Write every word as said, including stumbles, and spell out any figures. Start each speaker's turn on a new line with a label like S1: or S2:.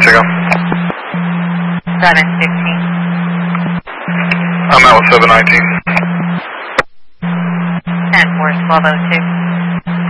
S1: Chico.
S2: seven fifteen.
S1: I'm out with seven nineteen.
S2: ten four twelve oh two.